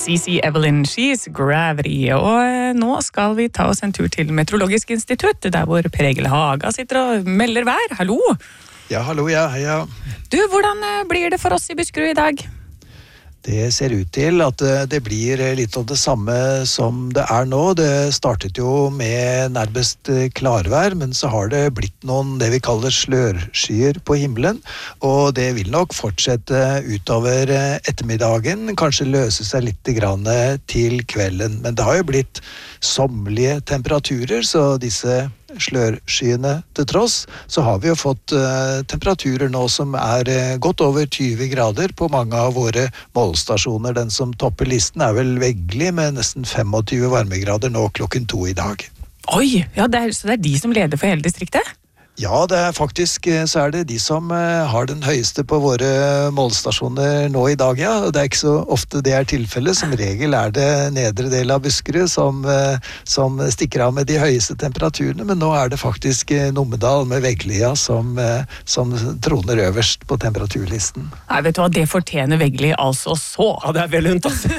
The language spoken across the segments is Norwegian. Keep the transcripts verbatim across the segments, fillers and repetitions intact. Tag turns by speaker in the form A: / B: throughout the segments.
A: Cici Evelyn, She's Gravity. Og nå skal vi ta oss en tur til Meteorologisk institutt, der hvor Per Egil Haga sitter og melder vær. Hallo!
B: Ja, hallo, ja, heia.
A: Du, hvordan blir det for oss i Buskerud i dag?
B: Det ser ut til at det blir litt av det samme som det er nå. Det startet jo med nærmest klarvær, men så har det blitt noen det vi kaller slørskyer på himmelen, og det vil nok fortsette utover ettermiddagen, kanskje løse seg litt grann til kvelden. Men det har jo blitt sommerlige temperaturer, så disse slørskyene til tross, så har vi jo fått uh, temperaturer nå som er uh, godt over tyve grader på mange av våre målstasjoner. Den som topper listen er vel Veggli med nesten tjuefem varmegrader nå klokken to i dag.
A: Oi, ja, det er, så det er de som leder for hele distriktet?
B: Ja, det er faktisk så er det de som har den høyeste på våre målstasjoner nå i dag, ja. Det er ikke så ofte det er tilfellet. Som regel er det nedre del av Buskerud som, som stikker av med de høyeste temperaturene, men nå er det faktisk Numedal med Vegglia som, som troner øverst på temperaturlisten.
A: Nei, vet du hva, det fortjener Veggli altså så.
C: Ja, det er vel lunt, altså.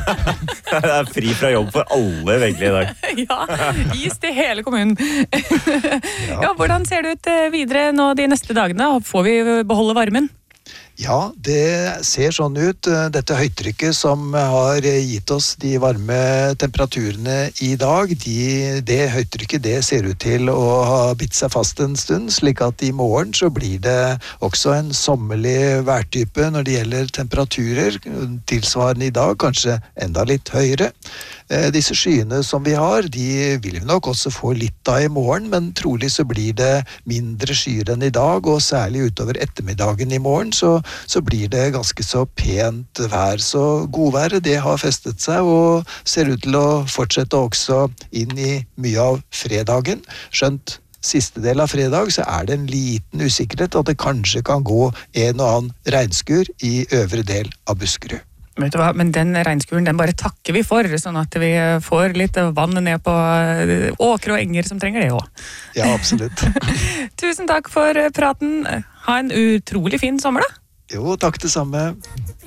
C: Det er fri fra jobb for alle Veggli i dag.
A: Ja, is til hele kommunen. Ja, hvordan ser det ut videre nå de neste dagene? Får vi beholde varmen?
B: Ja, det ser sånn ut. Dette høytrykket som har gitt oss de varme temperaturene i dag, de, det høytrykket det ser ut til å ha bitt seg fast en stund, slik at i morgen så blir det også en sommerlig værtype når det gjelder temperaturer, tilsvarende i dag, kanskje enda litt høyere. Disse skyene som vi har, de vil vi nok også få litt av i morgen, men trolig så blir det mindre skyer enn i dag, og særlig utover ettermiddagen i morgen, så så blir det ganske så pent vær. Så godværet det har festet seg og ser ut til å fortsette også inn i mye av fredagen. Skjønt siste del av fredag så er det en liten usikkerhet at det kanskje kan gå en og annen regnskur i øvre del av Buskerud.
A: Vet du hva, men den regnskuren den bare takker vi for, sånn at vi får litt vann ned på åkre og enger som trenger det også.
B: Ja, absolutt.
A: Tusen takk for praten. Ha en utrolig fin sommer da.
B: Jo, takk det samme.